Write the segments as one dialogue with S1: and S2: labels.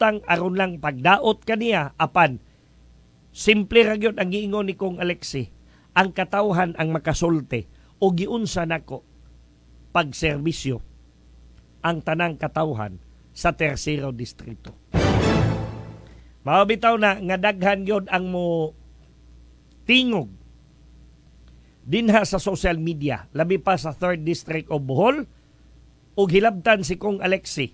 S1: butang aron lang pagdaot kaniya apan simple ra gyud ang giingon ni Kong Alexi, ang katawhan ang makasulti o giunsa nako pagserbisyo ang tanang katawhan sa Tercero Distrito. Mao bitaw na nga daghan gyud ang mo tingog dinha sa social media, labi pa sa 3rd District of Bohol, ug hilabtan si Kong Alexi.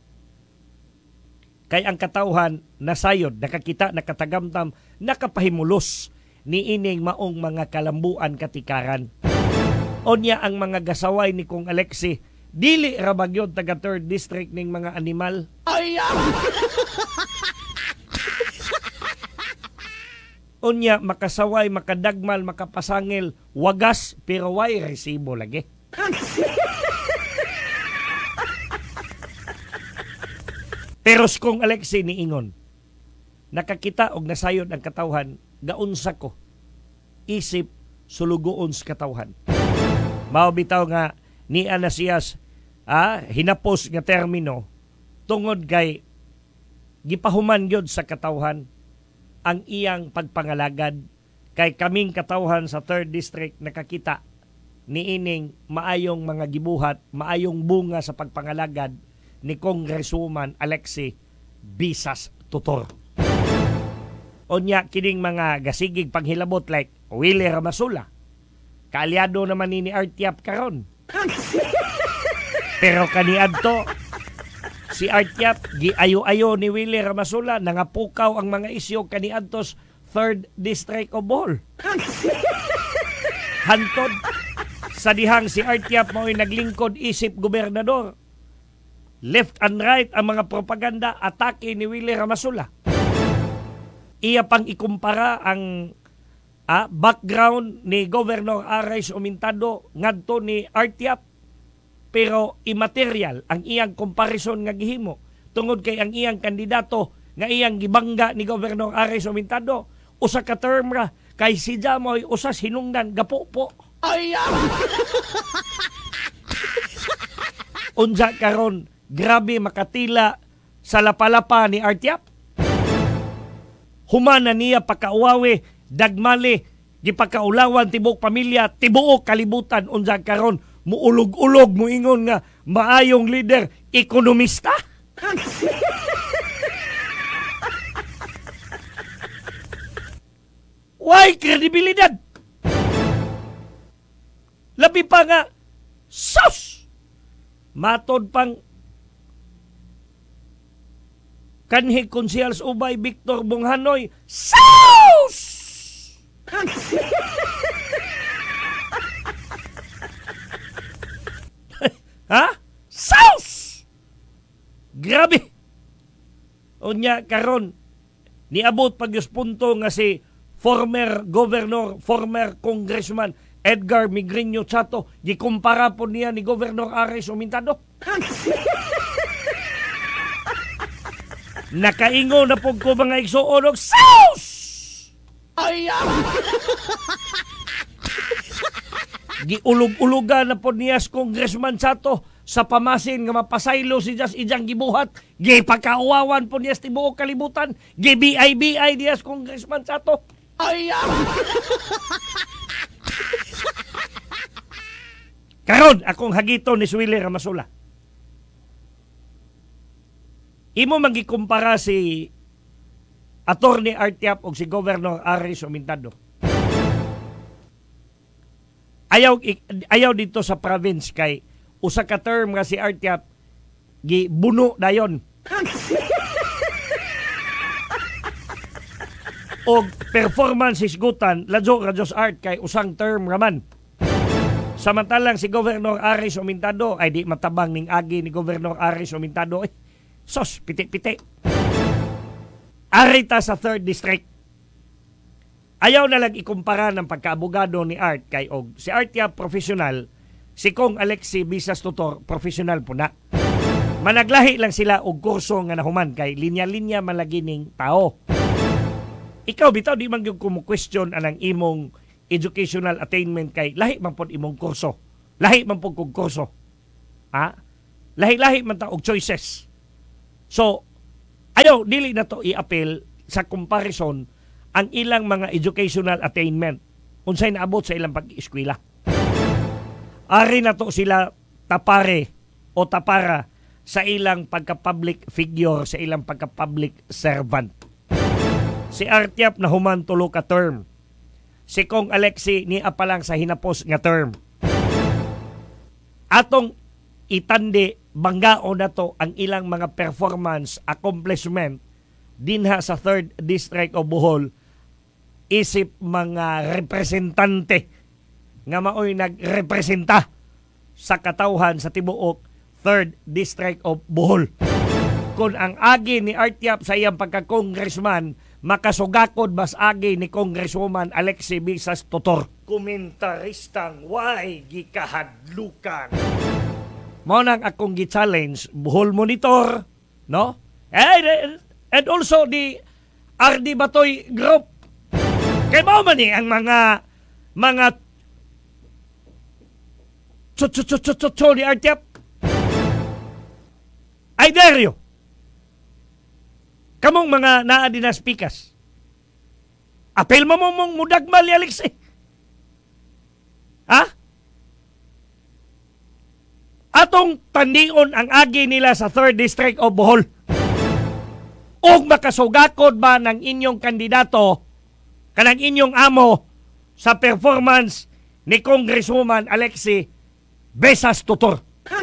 S1: Kay ang katawhan nasayod, nakakita, nakatagamtam, nakapahimulos ni ining maong mga kalambuan katikaran. Onya ang mga gasaway ni Kong Alexi, dili ra bagyod taga 3rd District ning mga animal. Onya makasaway, makadagmal, makapasangil, wagas pero way resibo lagi. Pero si Kong Alexi niingon, nakakita og nasayod ang katawhan, gaunsa ko, isip sulugoon sa katawhan. Mao bitaw nga ni Anasias hinapos nga termino tungod kay gipahuman gyud sa katawhan ang iyang pagpangalagad, kay kaming katawhan sa 3rd District nakakita ni ining maayong mga gibuhat, maayong bunga sa pagpangalagad ni Congresswoman Alexi Bisas Tutor. Onya kining mga gasigig panghilabot like Willie Ramasula, kaalyado naman ni Artiap karon. Pero kaniadto si Artiap giayo-ayo ni Willie Ramasula, nangapukaw ang mga isyu kaniadtos 3rd District of Bohol. Hantod sa dihang si Artiap mao'y naglingkod isip gobernador. Left and right ang mga propaganda, atake ni Willie Ramasula. Iya pang ikumpara ang background ni Governor Arais Umintado ngadto ni Artiap, pero immaterial ang iyang comparison nga gihimo tungod kay ang iyang kandidato nga iyang gibangga ni Governor Arais Umintado usa ka term ra, kay si Jamoy usas hinungdan gapupo. Unsa karon grabe makatila sa lapalapa ni Artiap. Humana niya pakauwawi, dagmali, gipakaulawan tibok pamilya, tibuok kalibutan. Unsa karon muulog-ulog muingon nga maayong leader, ekonomista. Why kredibilidad? Labi pa nga sus! Matod pang kanhi Konsehal Ubay Victor Bonghanoy, sus! Sus! Grabe! Unya karon niabot pagyos punto nga si former governor, former congressman Edgar Migreño Chato, gikumpara po niya ni Governor Arais Umintado. Nakaingo na po ko mga igsuon og sus! Giulog-ulugan na po niya si Congressman Chato sa pamasin nga mapasaylo si Jas ijang gibuhat. Gipakauwawan po niya sa tibuok kalibutan. Gibi-ay niya si Congressman Chato. Karon akong hagito ni Willie Ramasula. Imo magikumpara si Attorney Artiap o si Governor Aris Umintado. Ayaw dito sa province kay usa ka term nga si Artiap gibuno dayon. O performance isgutan ladyo Radios Art kay usang term raman. Samantalang si Governor Aris Umintado ay di matabang ning agi ni Governor Aris Umintado. Sos, piti-piti. Arita sa 3rd District. Ayaw na lang ikumpara ng pagkaabogado ni Art kay og si Artia professional, si Kong Alexi Bisas Tutor professional po na. Managlahi lang sila og kurso nga nahuman kay linya-linya malagi ning tao. Ikaw bitaw di man gyud ko mo question anang imong educational attainment kay lahi man pod imong kurso. Lahi man pod kog kurso. Lahi-lahi man ta og choices. So, Ayaw, dili na to i-appeal sa comparison ang ilang mga educational attainment unsay naabot sa ilang pag-eskwela. Ari na to sila tapare o tapara sa ilang pagka-public figure, sa ilang pagka-public servant. Si Artiap na human tulo ka term. Si Kong Alexi ni apalang sa hinapos nga term. Atong itandi banggao na to ang ilang mga performance, accomplishment dinha sa 3rd District of Bohol isip mga representante nga maoy nagrepresenta sa katawhan sa tibuok 3rd District of Bohol. Kung ang agi ni Artiap sa iyang pagka-congressman makasugakod mas agi ni Congresswoman Alexi Visas Tutor. Komentaristang way gikahadlukan. Mao nang akong gi-challenge Bohol Monitor, no? And also the RD Batoy Group. Kay mao man ni ang mga cho ni Artiap. I dare you. Kamong mga naa din na speakers. Apel mo mong mudagmal ni Alex eh. Ha? Atong tandion ang agi nila sa 3rd District of Bohol. Og makasugakod ba ng inyong kandidato kanang inyong amo sa performance ni Congresswoman Alexi Visas Tutor.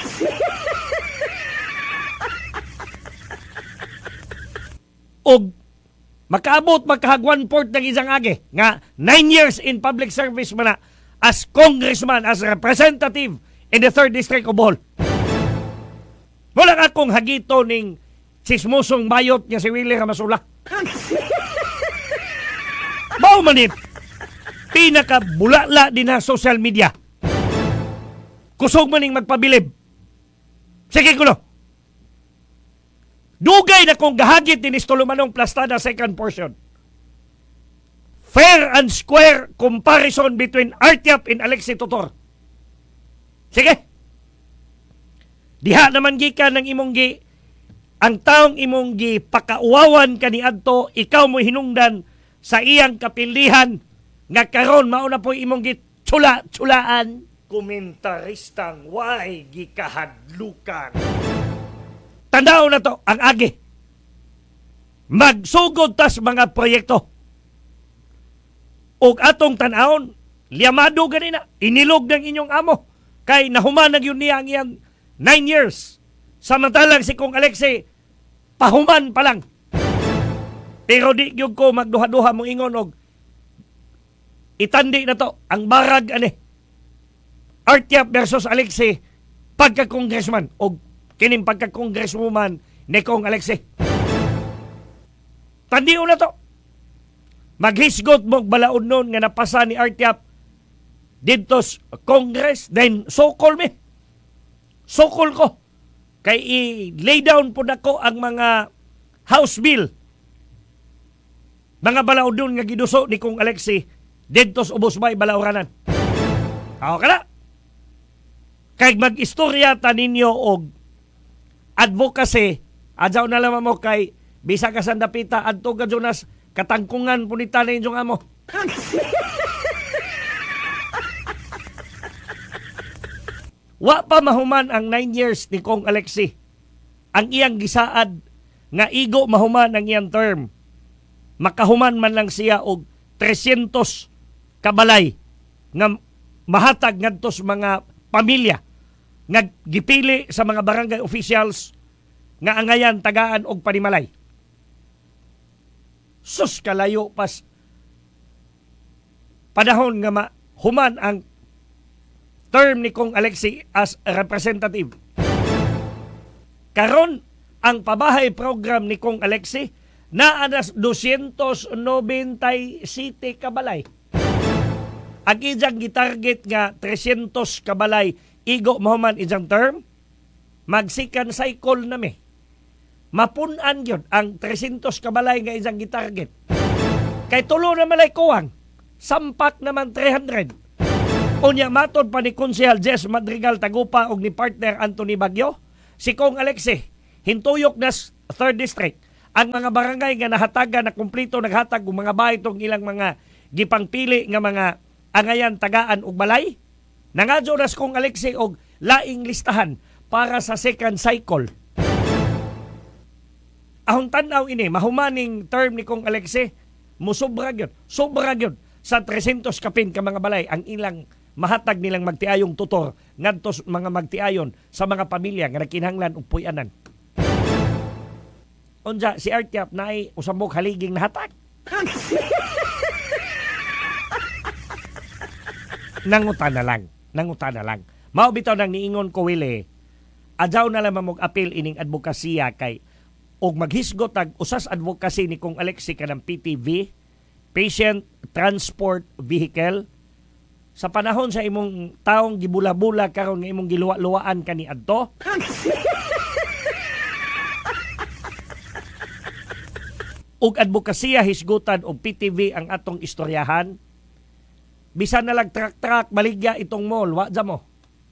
S1: Og makaabot makahag 1/4 ng isang agi nga 9 years in public service man na as congressman, as representative in the 3rd District of Bohol. Wala akong hagito ning sismusong bayot niya si Willie Ramasula. Bao manit, pinakabulala din na social media. Kusog maning magpabilib. Sige kuno. Dugay na kong gahagit din Tulumanong Plastada second portion. Fair and square comparison between Artiap and Alexi Tutor. Sige. Diha naman gikan ng imong ang taong imong pakauwawan kaniadto, ikaw mo hinungdan sa iyang kapilihan nga karon mao na po imong chula-chulaan. Komentaristang way gikahadlukan. Tandaan na to ang agi. Magsugod tas mga proyekto. Og atong tanawon, liyamado ganina, inilog ng inyong amo. Kay nahumanag yun niya ang iyang 9 years. Samantalang si Kong Alexi, pahuman pa lang. Pero di yung ko magduha-duha mong ingon og itandi na to ang barag ani. Artiap versus Alexi pagka-congressman og kining pagka-congresswoman ni Kong Alexi. Tandiyo na to. Maghisgot mong balaod nun nga napasa ni Artiap dito Congress, then so-call me. So-call ko. Kay i-lay down po na ko ang mga House Bill. Mga balaod nun nga giduso ni Kong Alexi dito sa ubos bay balaoranan. Ako ka na. Kay mag-istorya ta ninyo og advocacy, adyaw na lamang mo kay bisa ka sandapita adto ka Jonas katangkungan punita na inyong amo. Wa pa mahuman ang 9 years ni Kong Alexi. Ang iyang gisaad nga igo mahuman ang iyang term. Makahuman man lang siya og 300 kabalay nga mahatag ngadto sa mga pamilya nga gipili sa mga barangay officials nga angayan tagaan og panimalay. Sus kalayo pas panahon nga human ang term ni Kong Alexi as representative. Karon ang pabahay program ni Kong Alexi naa na 297 kabalay. Ang ijang gitarget nga 300 kabalay igo mahuman ijang term, magsikan cycle na mi. Mapunan yun ang 300 kabalay nga ijang gitarget. Kay tulo na malay kuwang, sampak naman 300. Unya matod pa ni Konsehal Jess Madrigal Tagupa og ni partner Anthony Bagyo, si Kong Alexi, hintuyok na 3rd District. Ang mga barangay nga nahatagan na kumpleto naghatag og mga bahay tong ilang mga gipangpili nga mga angayan tagaan og balay. Nangadyo ras kong Alexi og laing listahan para sa second cycle. Ahong tanaw ini mahumaning term ni kong Alexi musobra gyud. Sobra gyud sa 300 kapin ka mga balay ang ilang mahatag nilang magtiayong tutor ngadto mga magtiayon sa mga pamilya nga nakinahanglan og puy-anan. Unja si Artiap naay usambok haliging nahatag. Nangutan na lang. Mao bitaw nang niingon ko Wile, adyaw na lamang mog apil ining advokasya kay og maghisgot tag usas advocacy ni kong Alexi kanang PTV, Patient Transport Vehicle. Sa panahon sa imong taong gibula-bula karon nga imong giluwa-luwaan kani adto. Og advokasya hisgutan og PTV ang atong istoryahan. Bisan na lang truck baligya itong mall, wa dya mo.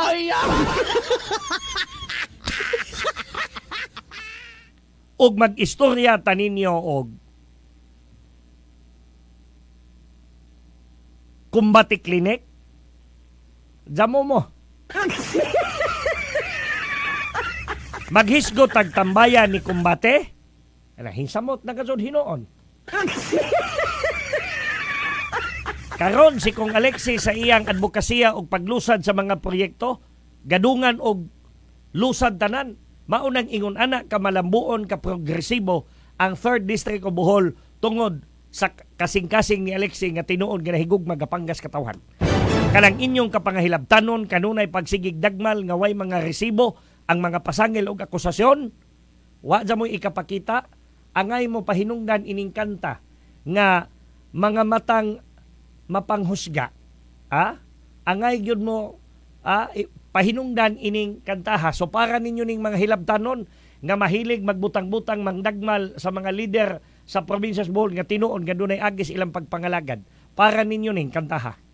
S1: Og mag-istorya taninyo og Kumbati Clinic. Damo mo. Maghisgo tagtambayan ni Kumbate. Hinsamot na kasod hinoon. Karon si Kong Alexi sa iyang advokasya og paglusad sa mga proyekto, gadungan og lusad tanan. Maunang ingon ana ka malambuon ka progresibo ang 3rd District of Bohol tungod sa kasing-kasing ni Alexi nga tinuod nga nahigugma gapangas katawhan. Kanang inyong kapangahilabtanon kanunay pagsigig dagmal nga way mga resibo ang mga pasangil og akusasyon, wa dya mo ikapakita, angay mo pahinungdan ining kanta nga mga matang mapanghusga. Angay gyud mo pahinungdan ining kantaha. So para ninyo ning mga hilabtanon nga mahilig magbutang-butang mangdagmal sa mga lider sa probinsya Bohol nga tinuon nga dunay agis ilang pagpangalagad, para ninyo ning kantaha.